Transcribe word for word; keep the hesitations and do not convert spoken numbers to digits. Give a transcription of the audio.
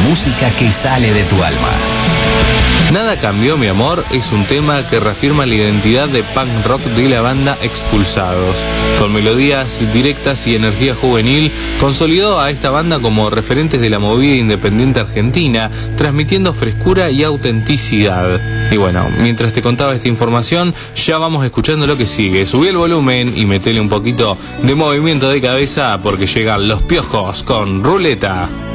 música que sale de tu alma. Nada cambió, mi amor, es un tema que reafirma la identidad de punk rock de la banda Expulsados. Con melodías directas y energía juvenil, consolidó a esta banda como referentes de la movida independiente argentina, transmitiendo frescura y autenticidad. Y bueno, mientras te contaba esta información, ya vamos escuchando lo que sigue. Subí el volumen y metele un poquito de movimiento de cabeza porque llegan Los Piojos con Ruleta.